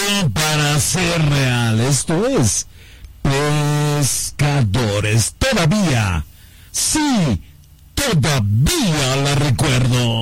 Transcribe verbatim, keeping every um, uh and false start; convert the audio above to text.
para ser real. Esto es Pescadores. Todavía, sí, todavía la recuerdo.